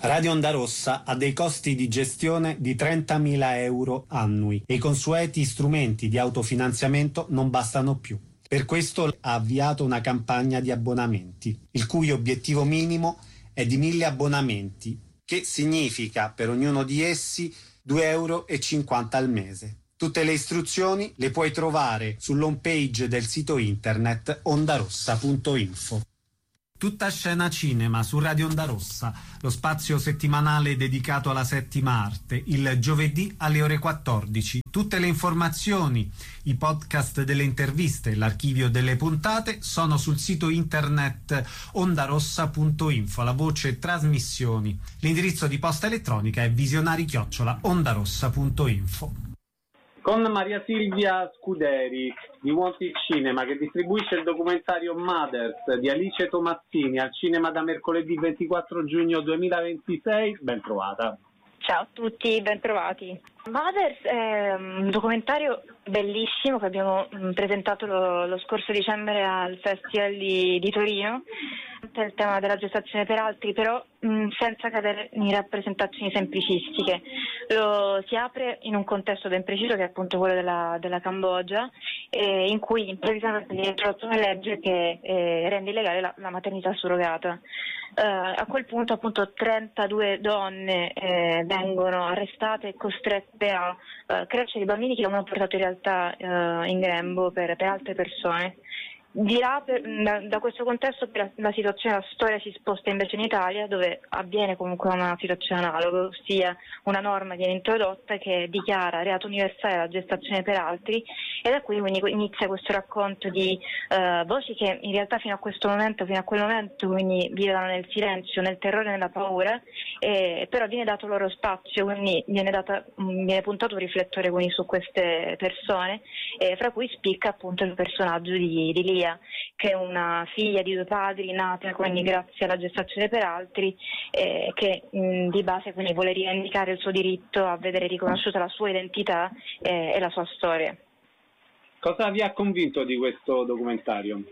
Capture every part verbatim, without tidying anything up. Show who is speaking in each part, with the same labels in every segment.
Speaker 1: Radio Onda Rossa ha dei costi di gestione di trentamila euro annui e i consueti strumenti di autofinanziamento non bastano più. Per questo ha avviato una campagna di abbonamenti, il cui obiettivo minimo è di mille abbonamenti, che significa per ognuno di essi due euro e cinquanta al mese. Tutte le istruzioni le puoi trovare sull'home page del sito internet ondarossa punto info. Tutta scena cinema su Radio Onda Rossa, lo spazio settimanale dedicato alla settima arte, il giovedì alle ore quattordici. Tutte le informazioni, i podcast delle interviste, l'archivio delle puntate sono sul sito internet ondarossa punto info, la voce trasmissioni. L'indirizzo di posta elettronica è visionari chiocciola ondarossa punto info.
Speaker 2: Con Maria Silvia Scuderi di Wanted Cinema, che distribuisce il documentario Mothers di Alice Tomassini al cinema da mercoledì ventiquattro giugno duemilaventisei. Ben trovata.
Speaker 3: Ciao a tutti, ben trovati. Mothers è un documentario bellissimo che abbiamo presentato lo, lo scorso dicembre al Festival di, di Torino. È il tema della gestazione per altri, però mh, senza cadere in rappresentazioni semplicistiche. Lo si apre in un contesto ben preciso, che è appunto quello della, della Cambogia, eh, in cui improvvisamente viene introdotta una legge che eh, rende illegale la, la maternità surrogata. Uh, a quel punto appunto trentadue donne eh, vengono arrestate e costrette a uh, crescere i bambini che avevano portato in realtà uh, in grembo per, per altre persone. Di là, per, da, da questo contesto la, la situazione, la storia si sposta invece in Italia, dove avviene comunque una situazione analoga, ossia una norma viene introdotta che dichiara reato universale la gestazione per altri, e da qui quindi inizia questo racconto di uh, voci che in realtà fino a questo momento, fino a quel momento quindi vivevano nel silenzio, nel terrore, nella paura, e, però viene dato loro spazio, quindi viene, data, viene puntato un riflettore quindi su queste persone, e fra cui spicca appunto il personaggio di, di Lia, che è una figlia di due padri nata quindi grazie alla gestazione per altri, eh, che mh, di base quindi vuole rivendicare il suo diritto a vedere riconosciuta la sua identità eh, e la sua storia.
Speaker 2: Cosa vi ha convinto di questo documentario?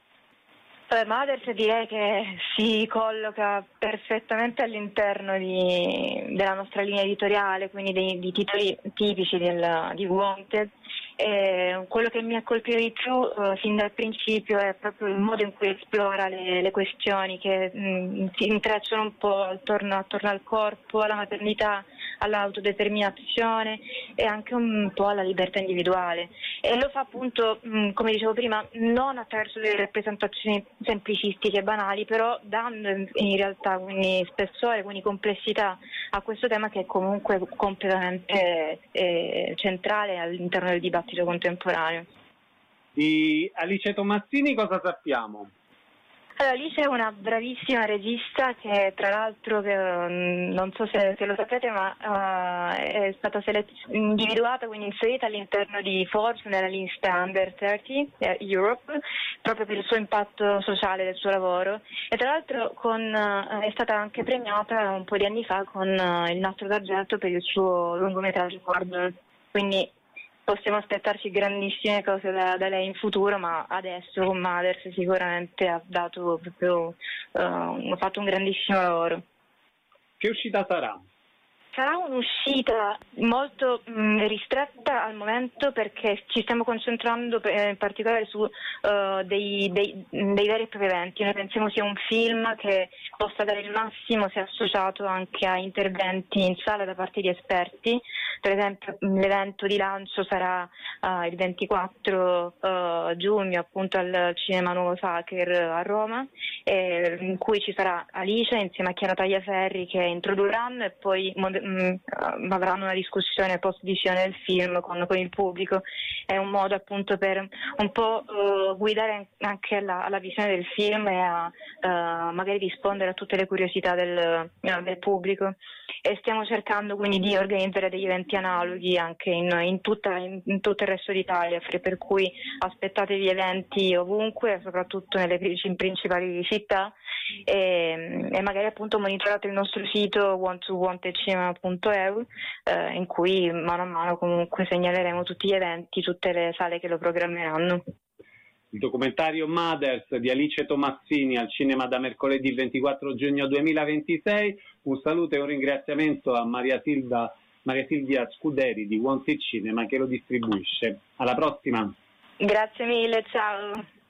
Speaker 3: Eh, Mothers direi che si colloca perfettamente all'interno di, della nostra linea editoriale, quindi dei, di titoli tipici del, di Wanted. Eh, quello che mi ha colpito di più uh, fin dal principio è proprio il modo in cui esplora le, le questioni che mh, si intrecciano un po' attorno, attorno al corpo, alla maternità, all'autodeterminazione e anche un po' alla libertà individuale, e lo fa appunto, mh, come dicevo prima, non attraverso delle rappresentazioni semplicistiche e banali, però dando in realtà quindi spessore, quindi complessità a questo tema, che è comunque completamente eh, centrale all'interno del dibattito contemporaneo.
Speaker 2: Di Alice Tomassini cosa sappiamo?
Speaker 3: Allora, Alice è una bravissima regista che tra l'altro, che, non so se, se lo sapete, ma uh, è stata selez- individuata, quindi inserita all'interno di Forbes nella lista Under trenta eh, Europe, proprio per il suo impatto sociale del suo lavoro, e tra l'altro con, uh, è stata anche premiata un po' di anni fa con uh, il Nastro d'Argento per il suo lungometraggio Cordon, quindi possiamo aspettarci grandissime cose da, da lei in futuro, ma adesso con Mothers sicuramente ha dato proprio uh, ha fatto un grandissimo lavoro.
Speaker 2: Che uscita sarà?
Speaker 3: Sarà un'uscita molto mh, ristretta al momento, perché ci stiamo concentrando per, in particolare su uh, dei, dei, dei veri e propri eventi. Noi pensiamo sia un film che possa dare il massimo se associato anche a interventi in sala da parte di esperti. Per esempio l'evento di lancio sarà uh, il ventiquattro uh, giugno appunto al Cinema Nuovo Sacher a Roma, eh, in cui ci sarà Alice insieme a Chiara Tagliaferri che introdurranno, e poi mod- mh, avranno una discussione post visione del film con, con il pubblico. È un modo appunto per un po' uh, guidare anche alla, alla visione del film e a uh, magari rispondere a tutte le curiosità del, uh, del pubblico, e stiamo cercando quindi di organizzare degli eventi analoghi anche in, in, tutta, in, in tutto il resto d'Italia, per cui aspettatevi eventi ovunque, soprattutto nelle principali città, e, e magari appunto monitorate il nostro sito one to wanted cinema punto e u, eh, in cui mano a mano comunque segnaleremo tutti gli eventi, tutte le sale che lo programmeranno.
Speaker 2: il documentario Mothers di Alice Tomassini al cinema da mercoledì ventiquattro giugno duemilaventisei. Un saluto e un ringraziamento a Maria Silva, Maria Silvia Scuderi di Want It Cinema che lo distribuisce. Alla prossima.
Speaker 3: Grazie mille, ciao.